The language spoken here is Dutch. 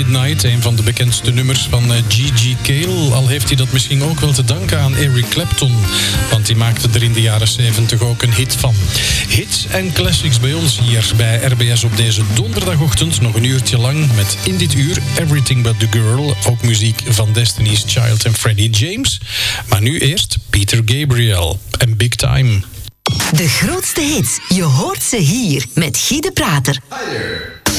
Midnight, een van de bekendste nummers van G.G. Cale. Al heeft hij dat misschien ook wel te danken aan Eric Clapton, want die maakte er in de jaren 70 ook een hit van. Hits en classics bij ons hier bij RBS op deze donderdagochtend. Nog een uurtje lang met in dit uur Everything But The Girl. Ook muziek van Destiny's Child en Freddie James. Maar nu eerst Peter Gabriel en Big Time. De grootste hits, je hoort ze hier met Guy de Prater. Hi there.